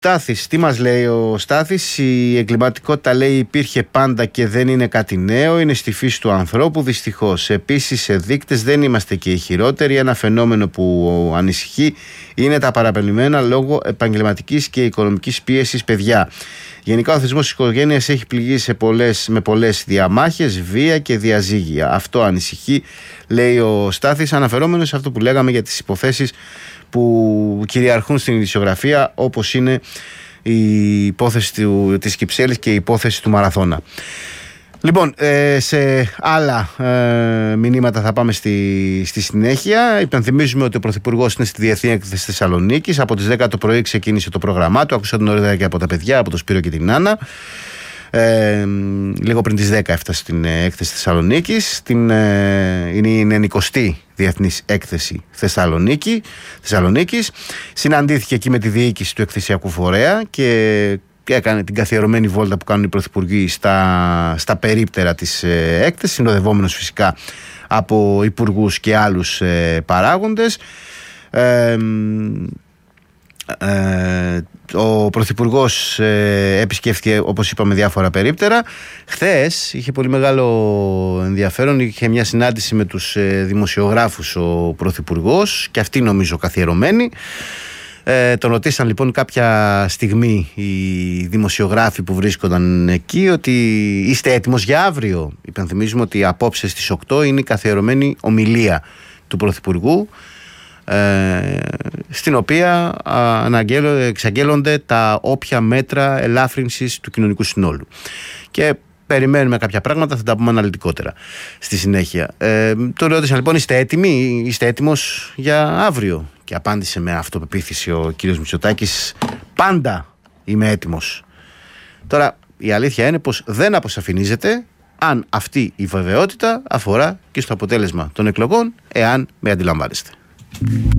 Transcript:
Στάθης, τι μας λέει ο Στάθης? Η εγκληματικότητα, λέει, υπήρχε πάντα και δεν είναι κάτι νέο, είναι στη φύση του ανθρώπου, δυστυχώς. Επίσης, σε δείκτες δεν είμαστε και οι χειρότεροι. Ένα φαινόμενο που ανησυχεί είναι τα παραπεμεινμένα λόγω επαγγελματικής και οικονομικής πίεσης παιδιά. Γενικά ο θεσμός της οικογένειας έχει πληγεί με πολλές διαμάχες, βία και διαζύγια. Αυτό ανησυχεί, λέει ο Στάθης, αναφερόμενος σε αυτό που λέγαμε για τις υποθέσεις που κυριαρχούν στην ειδησιογραφία, όπως είναι η υπόθεση της Κυψέλης και η υπόθεση του Μαραθώνα. Λοιπόν, σε άλλα μηνύματα θα πάμε στη συνέχεια. Υπενθυμίζουμε ότι ο Πρωθυπουργός είναι στη Διεθνή Έκθεση Θεσσαλονίκης. Από τις 10 το πρωί ξεκίνησε το πρόγραμμά του. Άκουσα νωρίτερα και από τα παιδιά, από τον Σπύρο και την Άννα. Λίγο πριν τις 10 έφτασε στην έκθεση Θεσσαλονίκης. Είναι η 90η Διεθνής Έκθεση Θεσσαλονίκης. Συναντήθηκε εκεί με τη διοίκηση του εκθεσιακού φορέα και έκανε την καθιερωμένη βόλτα που κάνουν οι πρωθυπουργοί στα περίπτερα της έκθεσης, συνοδευόμενος φυσικά από υπουργούς και άλλους παράγοντες. Ο Πρωθυπουργός επισκέφθηκε, όπως είπαμε, διάφορα περίπτερα. Χθες είχε πολύ μεγάλο ενδιαφέρον, είχε μια συνάντηση με τους δημοσιογράφους ο Πρωθυπουργός, και αυτοί νομίζω καθιερωμένοι. Τον ρωτήσαν λοιπόν κάποια στιγμή οι δημοσιογράφοι που βρίσκονταν εκεί ότι είστε έτοιμος για αύριο? Υπενθυμίζουμε ότι απόψε στις 8 είναι η καθιερωμένη ομιλία του Πρωθυπουργού, στην οποία εξαγγέλλονται τα όποια μέτρα ελάφρυνσης του κοινωνικού συνόλου. Και περιμένουμε κάποια πράγματα, θα τα πούμε αναλυτικότερα στη συνέχεια. Το ρώτησαν λοιπόν, είστε έτοιμοι, είστε έτοιμος για αύριο? Και απάντησε με αυτοπεποίθηση ο κύριος Μητσοτάκης, πάντα είμαι έτοιμος. Τώρα η αλήθεια είναι πως δεν αποσαφηνίζεται αν αυτή η βεβαιότητα αφορά και στο αποτέλεσμα των εκλογών, εάν με αντιλαμβάνεστε.